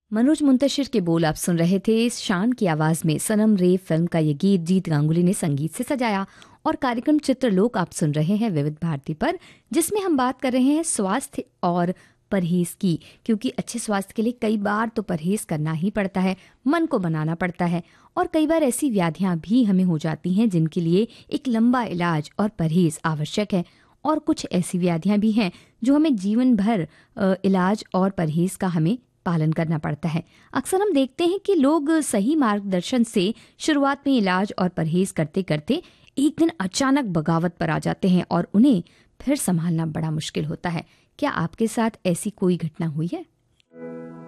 मनोज मुंतशिर के बोल आप सुन रहे थे। शान की आवाज में सनम रे फिल्म का ये गीत जीत गांगुली ने संगीत से सजाया। और कार्यक्रम चित्रलोक आप सुन रहे हैं विविध भारती पर, जिसमें हम बात कर रहे हैं स्वास्थ्य और परहेज की, क्योंकि अच्छे स्वास्थ्य के लिए कई बार तो परहेज करना ही पड़ता है, मन को बनाना पड़ता है। और कई बार ऐसी व्याधियां भी हमें हो जाती हैं जिनके लिए एक लंबा इलाज और परहेज आवश्यक है। और कुछ ऐसी व्याधियां भी हैं जो हमें जीवन भर इलाज और परहेज का हमें पालन करना पड़ता है। अक्सर हम देखते हैं कि लोग सही मार्गदर्शन से शुरुआत में इलाज और परहेज करते करते एक दिन अचानक बगावत पर आ जाते हैं और उन्हें फिर संभालना बड़ा मुश्किल होता है। क्या आपके साथ ऐसी कोई घटना हुई है?